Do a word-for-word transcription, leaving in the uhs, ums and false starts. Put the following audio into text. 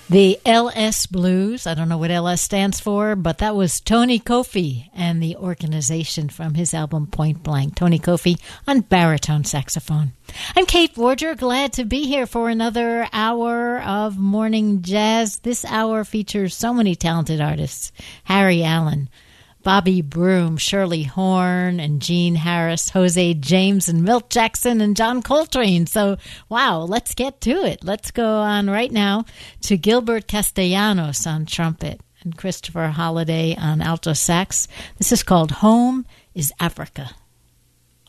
The L S Blues, I don't know what L S stands for, but that was Tony Kofi and the organization from his album Point Blank. Tony Kofi on baritone saxophone. I'm Kate Borger, glad to be here for another hour of morning jazz. This hour features so many talented artists. Harry Allen, Bobby Broom, Shirley Horn, and Gene Harris, Jose James, and Milt Jackson, and John Coltrane. So, wow, let's get to it. Let's go on right now to Gilbert Castellanos on trumpet and Christopher Holliday on alto sax. This is called Home is Africa.